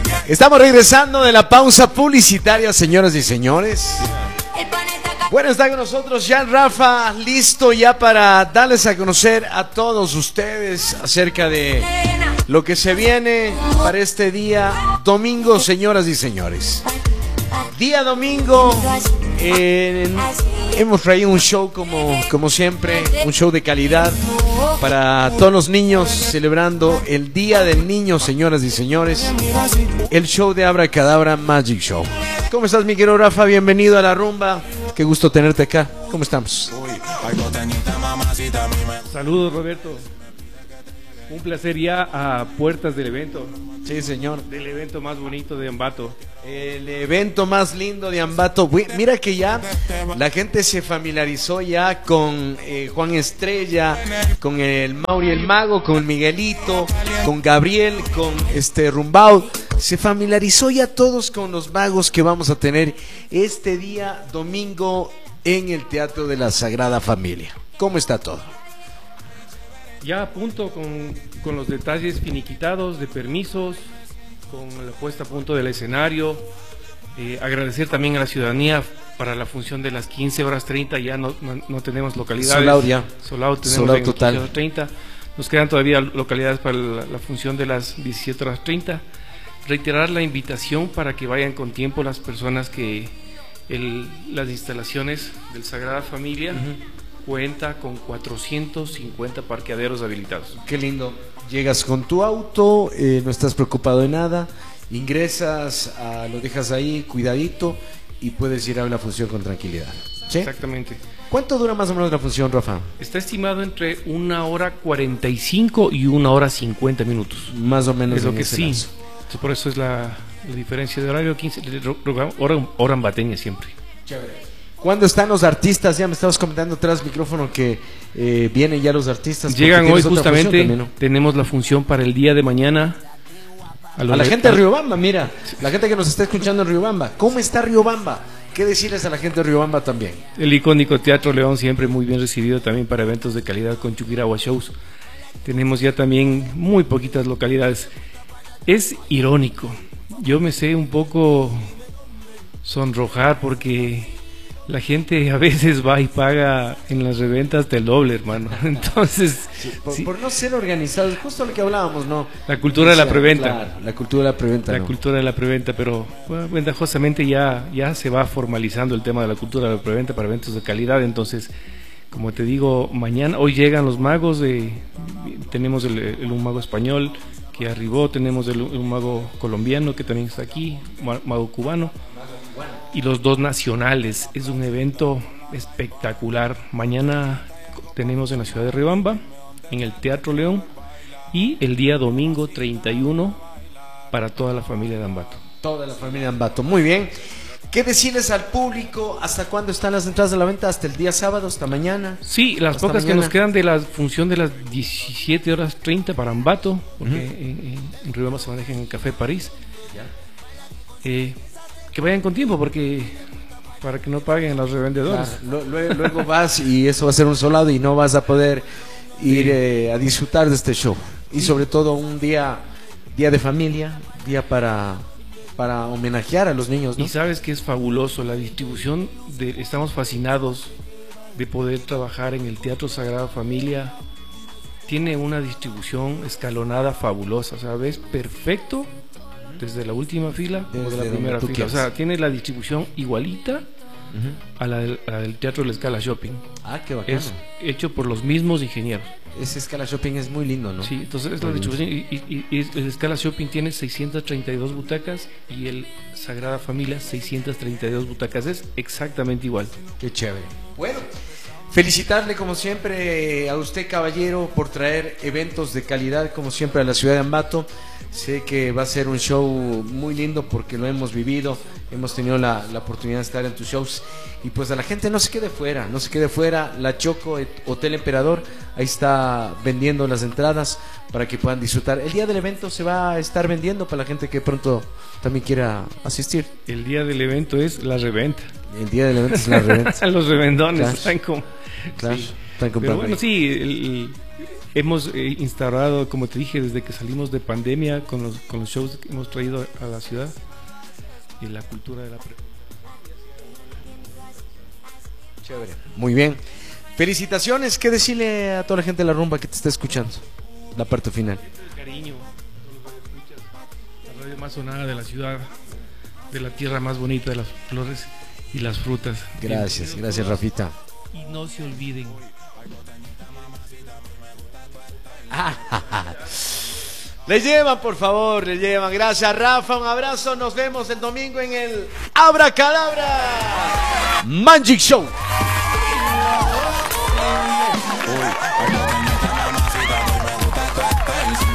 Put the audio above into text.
Estamos regresando de la pausa publicitaria, señoras y señores. Bueno, está con nosotros ya Rafa, listo ya para darles a conocer a todos ustedes acerca de lo que se viene para este día domingo, señoras y señores. Día domingo, hemos traído un show como siempre, un show de calidad para todos los niños, celebrando el Día del Niño, señoras y señores. El show de Abracadabra Magic Show. ¿Cómo estás, mi querido Rafa? Bienvenido a la rumba. Qué gusto tenerte acá. ¿Cómo estamos? Saludos, Roberto. Un placer ya a puertas del evento. Sí, señor. Del evento más bonito de Ambato. El evento más lindo de Ambato. Mira que ya la gente se familiarizó ya con Juan Estrella, con el Mauri el Mago, con Miguelito, con Gabriel, con Rumbao. Se familiarizó ya todos con los magos que vamos a tener este día domingo en el Teatro de la Sagrada Familia. ¿Cómo está todo? Ya a punto con los detalles finiquitados de permisos, con la puesta a punto del escenario. Agradecer también a la ciudadanía para la función de las 15:30. Ya no tenemos localidades. Sold ya. Tenemos Sold total. 15:30. Nos quedan todavía localidades para la función de las 17:30. Reiterar la invitación para que vayan con tiempo las personas que las instalaciones del Sagrada Familia cuenta con 450 parqueaderos habilitados. Qué lindo. Llegas con tu auto, no estás preocupado de nada, ingresas, lo dejas ahí cuidadito y puedes ir a la función con tranquilidad. ¿Sí? Exactamente. ¿Cuánto dura más o menos la función, Rafa? Está estimado entre 1 hora 45 y 1 hora 50 minutos. Más o menos. Es lo que sí. Por eso es la diferencia de horario, 15, hora ambateña siempre. Chévere. ¿Cuándo están los artistas? Ya me estabas comentando tras micrófono que vienen ya los artistas. Llegan hoy justamente, también, ¿no? Tenemos la función para el día de mañana. A la gente de Riobamba, mira, la gente que nos está escuchando en Riobamba. ¿Cómo está Riobamba? ¿Qué decirles a la gente de Riobamba también? El icónico Teatro León siempre muy bien recibido también para eventos de calidad con Chukirawa Shows. Tenemos ya también muy poquitas localidades. Es irónico, yo me sé un poco sonrojar porque la gente a veces va y paga en las reventas del doble, hermano. Entonces, sí, por no ser organizados, justo lo que hablábamos, ¿no? La cultura de la preventa. Claro, la cultura de la preventa. La cultura de la preventa, pero ventajosamente ya se va formalizando el tema de la cultura de la preventa para eventos de calidad. Entonces, como te digo, hoy llegan los magos, tenemos un mago español que arribó, tenemos un mago colombiano que también está aquí, mago cubano, y los dos nacionales. Es un evento espectacular. Mañana tenemos en la ciudad de Riobamba, en el Teatro León, y el día domingo 31 para toda la familia de Ambato. Toda la familia de Ambato, muy bien. ¿Qué decirles al público? ¿Hasta cuándo están las entradas de la venta? ¿Hasta el día sábado? ¿Hasta mañana? Sí, las pocas mañana que nos quedan de la función de las 17:30 para Ambato, porque en Riobamba se maneja en el Café París. Que vayan con tiempo, para que no paguen los revendedores. Claro, luego vas y eso va a ser un solado y no vas a poder ir a disfrutar de este show. Y sobre todo un día de familia, día para homenajear a los niños, ¿no? Y sabes que es fabuloso la distribución, estamos fascinados de poder trabajar en el Teatro Sagrada Familia. Tiene una distribución escalonada fabulosa, o sea, ves perfecto desde la última fila o de la primera fila. O sea, tiene la distribución igualita a la del Teatro de la Scala Shopping. Ah, qué bacano. Es hecho por los mismos ingenieros. Ese Scala Shopping es muy lindo, ¿no? Sí, entonces es la distribución. Y el Scala Shopping tiene 632 butacas y el Sagrada Familia 632 butacas. Es exactamente igual. Qué chévere. Bueno, felicitarle como siempre a usted, caballero, por traer eventos de calidad como siempre a la ciudad de Ambato. Sé que va a ser un show muy lindo porque lo hemos vivido, hemos tenido la oportunidad de estar en tus shows. Y pues a la gente no se quede fuera, La Choco, Hotel Emperador, ahí está vendiendo las entradas para que puedan disfrutar. El día del evento se va a estar vendiendo para la gente que pronto también quiera asistir. El día del evento es la reventa. El día del evento es la reventa. Los revendones claro. están como... Claro, sí. están comprando. Pero bueno, sí, hemos instaurado, como te dije, desde que salimos de pandemia con los shows que hemos traído a la ciudad y la cultura de la Chévere. Muy bien. Felicitaciones. ¿Qué decirle a toda la gente de la rumba que te está escuchando? La parte final. Cariño, la radio más sonada de la ciudad, de la tierra más bonita de las flores y las frutas. Gracias, gracias Rafita. Y no se olviden. Le llevan, por favor, le llevan. Gracias, Rafa. Un abrazo. Nos vemos el domingo en el Abracadabra Magic Show.